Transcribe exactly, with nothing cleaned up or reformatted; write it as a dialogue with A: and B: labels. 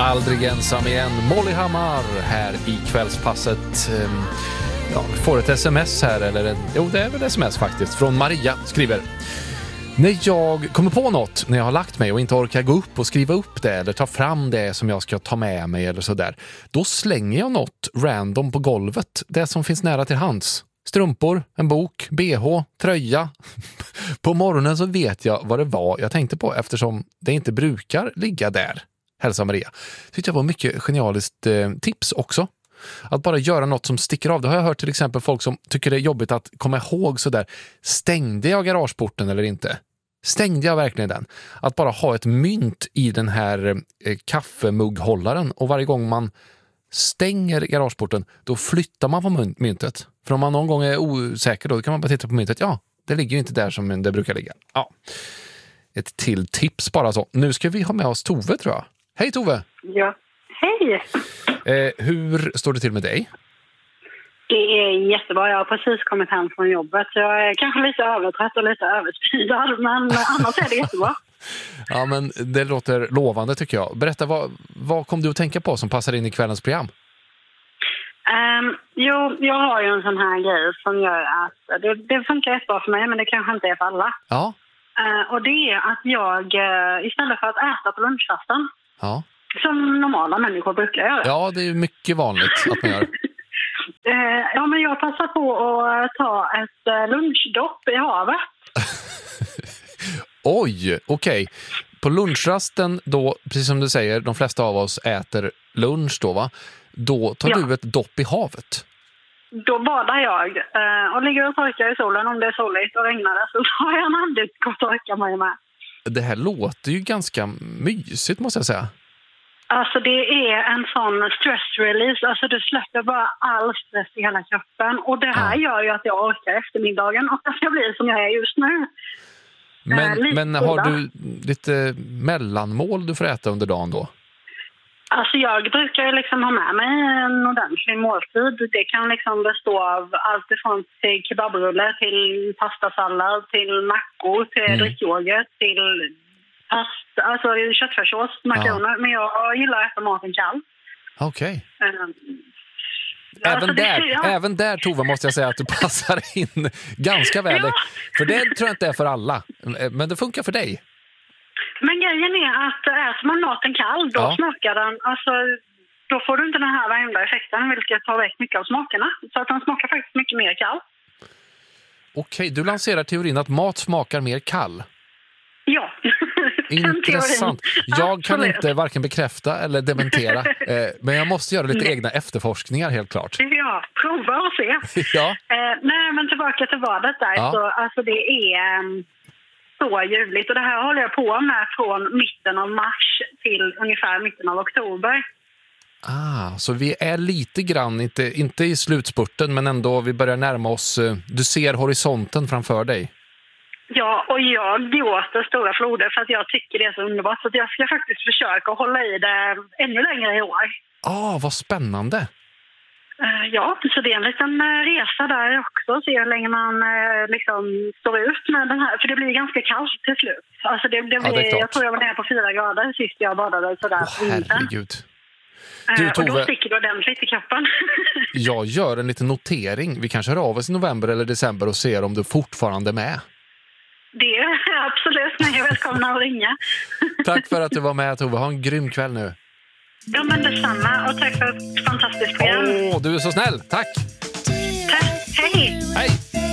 A: Aldrig ensam igen. Molly Hammar här i kvällspasset. Ja, får ett sms här, eller jo, det är väl sms faktiskt, från Maria, skriver: när jag kommer på något, när jag har lagt mig och inte orkar gå upp och skriva upp det eller ta fram det som jag ska ta med mig eller sådär, då slänger jag något random på golvet, det som finns nära till hands. Strumpor, en bok, B H, tröja. På morgonen så vet jag vad det var jag tänkte på, eftersom det inte brukar ligga där. Hälsa Maria. Tyckte jag var mycket genialiskt eh, tips också. Att bara göra något som sticker av. Det har jag hört till exempel folk som tycker det är jobbigt att komma ihåg sådär. Stängde jag garageporten eller inte? Stängde jag verkligen den? Att bara ha ett mynt i den här eh, kaffemugghållaren, och varje gång man stänger garageporten, då flyttar man på myntet. För om man någon gång är osäker, då kan man bara titta på myntet. Ja, det ligger ju inte där som det brukar ligga. Ja. Ett till tips bara så. Nu ska vi ha med oss Tove, tror jag. Hej Tove!
B: Ja, hej!
A: Eh, hur står det till med dig?
B: Det är jättebra. Jag har precis kommit hem från jobbet. Jag är kanske lite övertrött och lite överspridad, men annars är det jättebra.
A: Ja, men det låter lovande tycker jag. Berätta, vad, vad kom du att tänka på som passar in i kvällens program?
B: Um, jo, jag har ju en sån här grej som gör att det, det funkar jättebra för mig, men det kanske inte är för alla.
A: Ja.
B: Uh, och det är att jag uh, istället för att äta på lunchrasten,
A: ja.
B: som normala människor brukar göra.
A: Ja, det är ju mycket vanligt att man gör.
B: uh, ja, men jag passar på att ta ett uh, lunchdopp i havet.
A: Oj, okej. Okay. På lunchrasten då, precis som du säger, de flesta av oss äter lunch då, va? Då tar ja. du ett dopp i havet.
B: Då badar jag eh, och ligger och torkar i solen om det är soligt och regnar det, så har jag en handduk och torkar mig med.
A: Det här låter ju ganska mysigt, måste jag säga.
B: Alltså det är en sån stress release, alltså du släpper bara all stress i hela kroppen, och det här ja. gör ju att jag orkar eftermiddagen och att jag blir som jag är just nu.
A: Men,
B: eh,
A: men har du lite mellanmål du får äta under dagen då?
B: Alltså jag brukar ju liksom ha med mig en ordentlig måltid. Det kan liksom bestå av allt ifrån till kebabrulle till pastasallad, till mackor, till mm. drickyoghurt, till past, alltså köttfärssås, makaroner. Ja. Men jag gillar att äta maten kall.
A: Okej. Okay.
B: Um,
A: Även,
B: alltså
A: där,
B: det, ja.
A: även där, Tove, måste jag säga att du passar in ganska väl. Ja. För det tror jag inte är för alla. Men det funkar för dig.
B: Men grejen är att äter man maten kall, då ja. smakar den, alltså då får du inte den här värmda effekten, vilket tar väck mycket av smakerna. Så att den smakar faktiskt mycket mer kall.
A: Okej, du lanserar teorin att mat smakar mer kall.
B: Ja.
A: Intressant. Jag kan inte varken bekräfta eller dementera, eh, men jag måste göra lite nej. egna efterforskningar helt klart.
B: Ja, prova och se.
A: ja.
B: eh, nej, men tillbaka till badet där. Ja. Så, alltså det är... Um, så ljuvligt. Och det här håller jag på med från mitten av mars till ungefär mitten av oktober.
A: Ah, så vi är lite grann, inte, inte i slutspurten, men ändå vi börjar närma oss. Du ser horisonten framför dig.
B: Ja, och jag gråter stora floder för att jag tycker det är så underbart. Så att jag ska faktiskt försöka hålla i det ännu längre i år.
A: Ah, vad spännande.
B: Ja, så det är en liten resa där också, se hur länge man liksom står ut med den här, för det blir ganska kallt till slut. Alltså det, det blir, ja, jag tror jag var nere på fyra grader sist jag badade sådär.
A: Åh, herregud.
B: Du, Tove, och då sticker det ordentligt i kroppen.
A: Jag gör en liten notering. Vi kanske hör av oss i november eller december och ser om du fortfarande är med.
B: Det är absolut, ni är välkomna att ringa.
A: Tack för att du var med, Tove. Ha en grym kväll nu.
B: Ja, men detsamma. Och tack för ett fantastiskt program.
A: Åh, du är så snäll. Tack.
B: Tack. Hej.
A: Hej.